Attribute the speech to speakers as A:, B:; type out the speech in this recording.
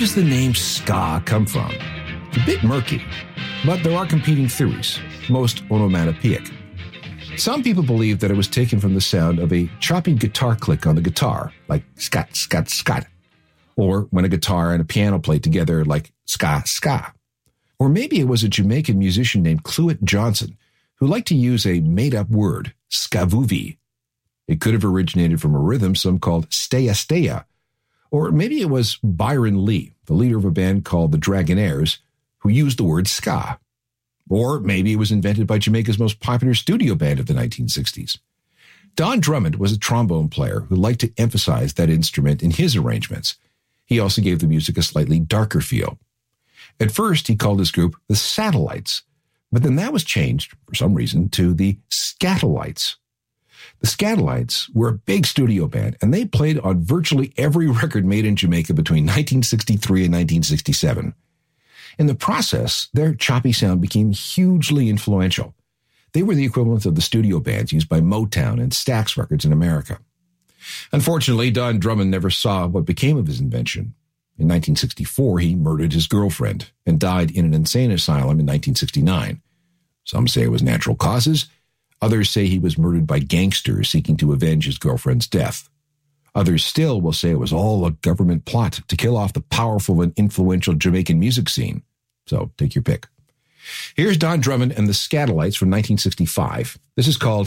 A: does the name ska come from? It's a bit murky, but there are competing theories, most onomatopoeic. Some people believe that it was taken from the sound of a choppy guitar click on the guitar, like scat, scat, scat, or when a guitar and a piano played together, like ska, ska. Or maybe it was a Jamaican musician named Cluett Johnson who liked to use a made-up word, skavuvi. It could have originated from a rhythm some called steya steya. Or maybe it was Byron Lee, the leader of a band called the Dragonaires, who used the word ska. Or maybe it was invented by Jamaica's most popular studio band of the 1960s. Don Drummond was a trombone player who liked to emphasize that instrument in his arrangements. He also gave the music a slightly darker feel. At first, he called his group the Satellites, but then that was changed, for some reason, to the Skatalites. The Skatalites were a big studio band, and they played on virtually every record made in Jamaica between 1963 and 1967. In the process, their choppy sound became hugely influential. They were the equivalent of the studio bands used by Motown and Stax Records in America. Unfortunately, Don Drummond never saw what became of his invention. In 1964, he murdered his girlfriend and died in an insane asylum in 1969. Some say it was natural causes. Others say he was murdered by gangsters seeking to avenge his girlfriend's death. Others still will say it was all a government plot to kill off the powerful and influential Jamaican music scene. So take your pick. Here's Don Drummond and the Skatalites from 1965. This is called